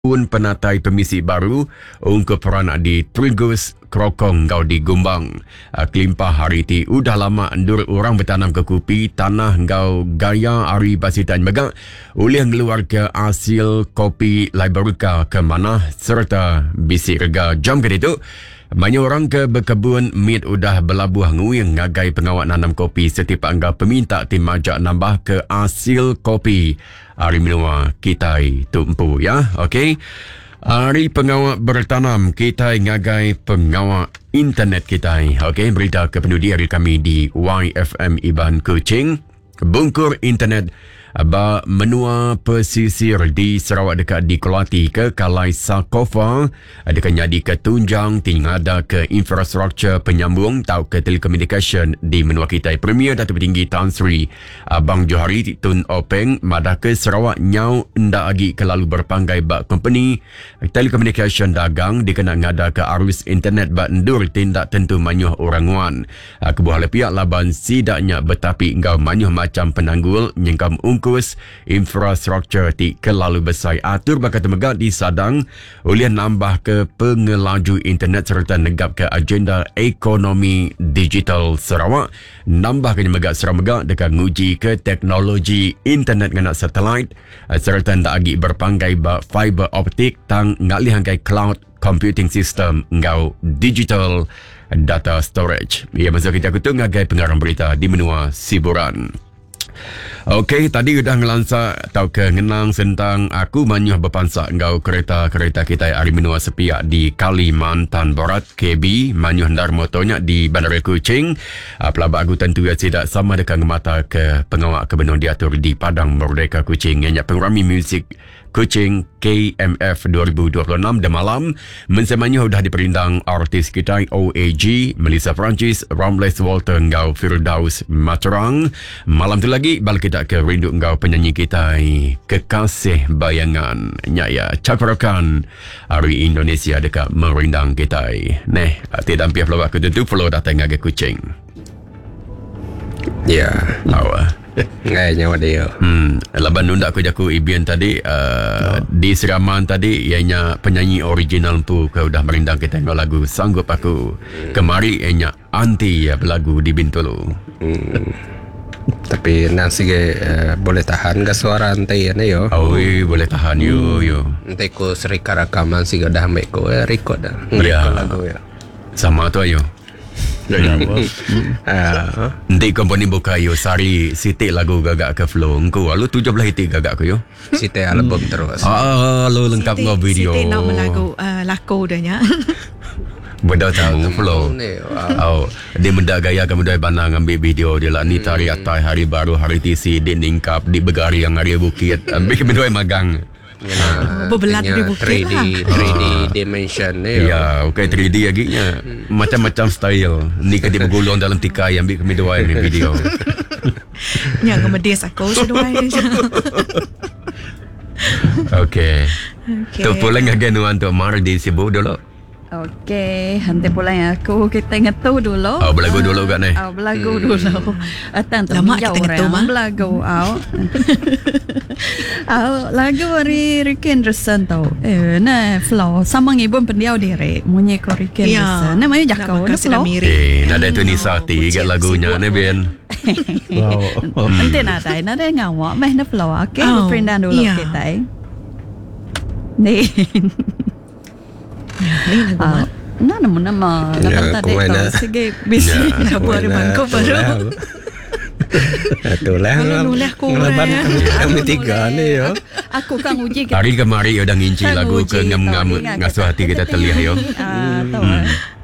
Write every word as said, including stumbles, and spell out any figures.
pun penatai pemisi baru ungkup peranak di Trigus Krokong kau di Gumbang. Kelimpah hari ti udah lama endur orang bertanam ke kopi tanah kau gaya hari basitan megak oleh ngeluar ke hasil kopi Liberika ke mana serta bisi rega jam ke itu. Banyak orang ke berkebun mit udah berlabuh nguing ngagai pengawak nanam kopi setiap angga peminta tim majak nambah ke hasil kopi hari minua kita tumpu ya. Okey. Hari pengawak bertanam kita ngagai pengawak internet kita. Okey, berita kepenuh hari kami di Y F M Iban Kuching. Bungkur internet Aba menua pesisir di Sarawak dekat di Kelati ke Kalai Sakofa dekat jadi ketunjang tinggal ada ke infrastruktur penyambung tau ke telekomunikasi di menua kita. Premier Datuk Petinggi Tan Sri Abang Johari Tun Openg madah ke Sarawak nyau ndak lagi kelalu berpanggai bak company telekomunikasi dagang dikena ngada ke arus internet bak endur tindak tentu manyuh oranguan. Kebuah pihak laban sidaknya betapi engkau manyuh macam penanggul nyengkam ungkus infrastruktur ti kelalu besar atur bakal temegak di Sadang oleh nambah ke pengelaju internet serta negap ke agenda ekonomi digital Sarawak nambah ke megak Sarawak dekat nguji ke teknologi internet dengan satelit serta ndak lagi berpanggai ba fiber optik tang ngalih angkai cloud computing system ngau digital data storage. Ya, masa kita kutung ngagai pengarang berita di menua siburan. Okey, tadi sudah ngelansa atau ke ngenang tentang aku manyuh berpansak ngau kereta-kereta kita hari menua sepiak di Kalimantan Barat K B manyuh ndar motonya di Bandar Kuching. Pelabak aku tentu ya tidak sama dekat mata ke pengawak kebenar diatur di Padang Merdeka Kuching. Yang pengrami muzik Kuching K M F dua ribu dua puluh enam dan malam mensemanya sudah diperindang artis kita O A G Melissa Francis, Ramles Walter ngau Firdaus Materang. Malam tu lagi balik kita ke rindu ngau penyanyi kita Kekasih Bayangan Nyaya Cakrakan hari Indonesia dekat merindang kita. Neh tidak ampiah pelawak ketentu follow datang ngage Kuching. Ya, lawa. Ngai nyawa dia. Hmm, laban nunda aku jaku Ibian tadi uh, oh. Di Siraman tadi ianya penyanyi original tu kau dah merindang kita dengan lagu Sanggup Aku. Hmm. Kemari ianya anti ya berlagu di Bintulu. Hmm. Tapi nasi ke uh, boleh tahan ke suara antai ya yo. Oh, iya, boleh tahan yo yo. Nanti ku serika rakaman sih dah ambil ku eh, record dah. Ya. Lagu ya. Sama tu ayo. Ya apa? Nanti company buka yo sari sitik lagu gagak ke flow. Engkau lalu tujuh belas hitik gagak ke yo. Sitik album terus. Ah, lo lengkap ngau video. Sitik nak melagu uh, laku dah nya. Benda tahu flow. Oh, dia mendak gaya kemudian banang ambil video dia lah ni tari atai hari baru hari T C di ningkap di Begari yang hari bukit. Ambil kemudian magang. Ya, berbelat di bukit three D, lah. three D dimension ni. Ya, okay three D aginya. Macam-macam style. Ni ke dia bergulung dalam tikai ambil kemudian ni video. Yang kemedis aku seduai je. Okay. Okay. Tu pulang again untuk Mar di Sibu dulu. Okey, hantar pulang aku kita ngetu dulu. Oh, belagu dulu kat ni. Oh, belagu hmm. dulu. Atan tu lama kita ngetu mah. Belagu au. Au lagu hari Rick Anderson tau. Eh, nah flow sama ngibun pendiau diri. Munyi ko Rick Anderson. Nah, mayu jakau na flow. Eh, nada tu ni sati kat lagunya ni Ben. Wow. Nanti nada, nada ngawak meh na flow. Okey, oh, perindan dulu yeah. kita. Ni. Ni lagu uh, mana nama nama lapan tadi tahu sige bisi nak buat bangko baru. Itulah. Nulah kurang. Lapan kami tiga ni yo. Aku kan uji hari kemari yo dah nginci lagu ke ngam-ngam ngasuh hati kita terlihat yo. Ah, tahu.